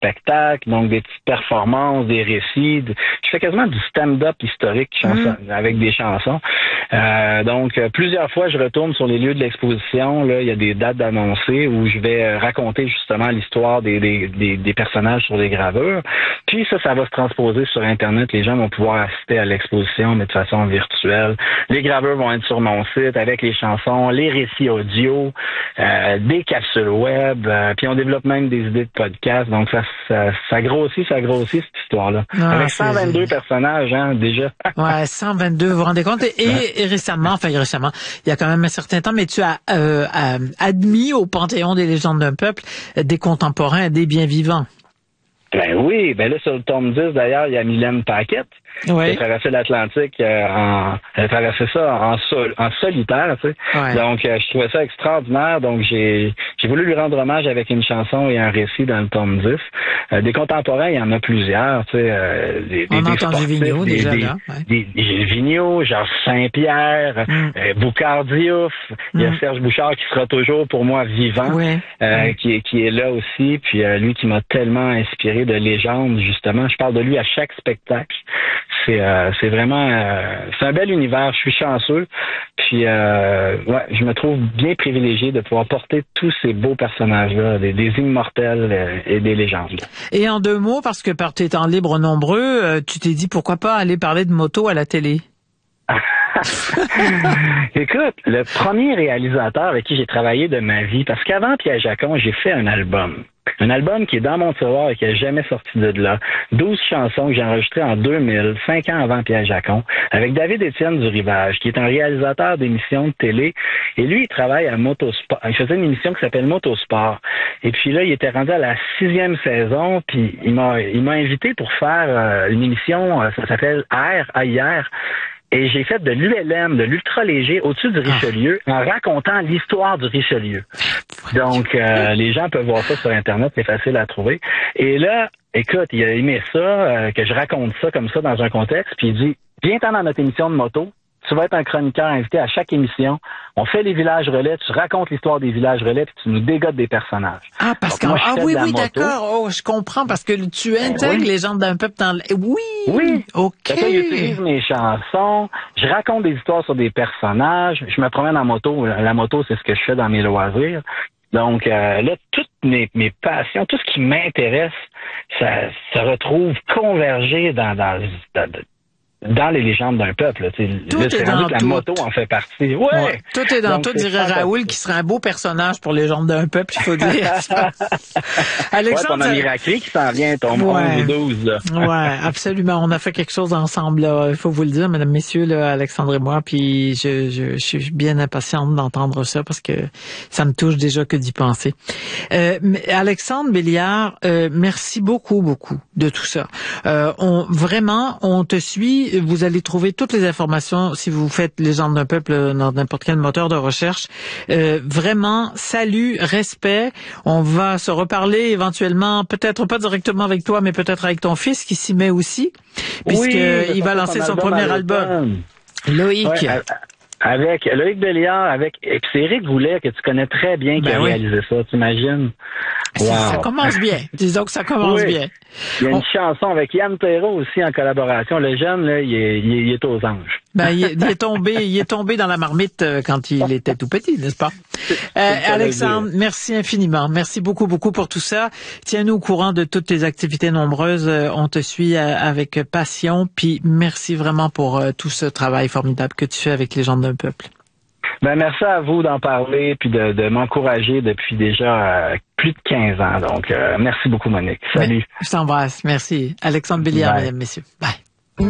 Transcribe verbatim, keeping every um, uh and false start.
spectacles, donc des petites performances, des récits. De... Je fais quasiment du stand-up historique chanson, mmh. avec des chansons. Euh, donc, euh, plusieurs fois, je retourne sur les lieux de l'exposition. Là, il y a des dates d'annoncer où je vais euh, raconter justement l'histoire des, des, des, des personnages sur les gravures. Puis ça, ça va se transposer sur Internet. Les gens vont pouvoir assister à l'exposition, mais de façon virtuelle. Les gravures vont être sur mon site avec les chansons, les récits audio, euh, des capsules web. Euh, puis on développe même des idées de podcast. Donc ça, ça, ça grossit, ça grossit cette histoire-là. Ah, avec cent vingt-deux personnages, hein, déjà. Ouais, cent vingt-deux, vous vous rendez compte? Et, et, et récemment, enfin récemment, il y a quand même un certain temps, mais tu as euh, admis au Panthéon des légendes d'un peuple des contemporains, des bien vivants. Ben oui, ben là sur le tome dix d'ailleurs, il y a Mylène Paquette oui. qui a traversé l'Atlantique euh, en elle a traversé ça en sol, en solitaire, tu sais. Ouais. Donc euh, je trouvais ça extraordinaire, donc j'ai j'ai voulu lui rendre hommage avec une chanson et un récit dans le tome dix. Euh, des contemporains, il y en a plusieurs, tu sais, euh, des, On des, a des entendu sportifs, Vigneault des, déjà des, là. Ouais. Des, des, des Vigneault, genre Saint-Pierre, mm. euh, Boucard Diouf, mm. il y a Serge Bouchard qui sera toujours pour moi vivant, ouais. euh, ouais. qui est qui est là aussi, puis euh, lui qui m'a tellement inspiré de légendes, justement. Je parle de lui à chaque spectacle. C'est euh, c'est vraiment euh, c'est un bel univers. Je suis chanceux. Puis euh, ouais, je me trouve bien privilégié de pouvoir porter tous ces beaux personnages-là, des, des immortels euh, et des légendes. Et en deux mots, parce que par tes temps libres nombreux, euh, tu t'es dit pourquoi pas aller parler de moto à la télé? Écoute, le premier réalisateur avec qui j'ai travaillé de ma vie, parce qu'avant Pierre Jacon, j'ai fait un album. Un album qui est dans mon tiroir et qui n'est jamais sorti de là. douze chansons que j'ai enregistrées en deux mille, cinq ans avant Pierre Jacon, avec David-Étienne du Rivage, qui est un réalisateur d'émissions de télé. Et lui, il travaille à Motosport. Il faisait une émission qui s'appelle Motosport. Et puis là, il était rendu à la sixième saison, puis il m'a il m'a invité pour faire euh, une émission, euh, ça s'appelle Air, A I R. Et j'ai fait de l'U L M, de l'ultra-léger, au-dessus du Richelieu, ah. en racontant l'histoire du Richelieu. Donc, euh, les gens peuvent voir ça sur Internet, c'est facile à trouver. Et là, écoute, il a aimé ça, euh, que je raconte ça comme ça dans un contexte, puis il dit, viens-t'en dans notre émission de moto, tu vas être un chroniqueur invité à chaque émission. On fait les villages relais, tu racontes l'histoire des villages relais, puis tu nous dégotes des personnages. Ah, parce que ah oui, oui, d'accord. Oh, je comprends, parce que tu intègres oui. les gens d'un peuple dans le... Oui, oui. OK. J'utilise mes chansons, je raconte des histoires sur des personnages, je me promène en moto. La moto, c'est ce que je fais dans mes loisirs. Donc euh, là, toutes mes, mes passions, tout ce qui m'intéresse, ça se retrouve convergé dans... dans, dans dans les légendes d'un peuple. Là, tout là, est dans que la tout. moto en fait partie. Ouais. ouais. Tout est dans Donc, tout, dirait Raoul, qui serait un beau personnage pour les légendes d'un peuple, il faut dire. Alexandre, ouais, ton ami Raclé qui s'en vient, ton ouais. onze ou douze. Là. ouais, absolument. On a fait quelque chose ensemble, là. Il faut vous le dire, mesdames, messieurs, là, Alexandre et moi, puis je, je, je suis bien impatiente d'entendre ça parce que ça me touche déjà que d'y penser. Euh, Alexandre Béliard, euh, merci beaucoup, beaucoup de tout ça. Euh, on, vraiment, on te suit. Vous allez trouver toutes les informations si vous faites Légende d'un peuple dans n'importe quel moteur de recherche. Euh, vraiment, salut, respect. On va se reparler éventuellement, peut-être pas directement avec toi, mais peut-être avec ton fils qui s'y met aussi, puisque oui, il va lancer son premier album. Loïc. Ouais, avec Loïc Béliard, avec et c'est Éric Goulet que tu connais très bien qui ben a oui. réalisé ça, t'imagines? Wow. Ça commence bien. Disons que ça commence oui. bien. Il y a une On... chanson avec Yann Perrault aussi en collaboration. Le jeune, là, il est, il est, il est aux anges. Ben, il est, il est tombé, il est tombé dans la marmite quand il était tout petit, n'est-ce pas? Euh, Alexandre, merci infiniment. Merci beaucoup, beaucoup pour tout ça. Tiens-nous au courant de toutes tes activités nombreuses. On te suit avec passion. Puis merci vraiment pour tout ce travail formidable que tu fais avec les gens d'un peuple. Ben, merci à vous d'en parler puis de, de m'encourager depuis déjà euh, plus de quinze ans. Donc, euh, merci beaucoup, Monique. Salut. Ben, je t'embrasse. Merci. Alexandre Béliard, mesdames, messieurs. Bye.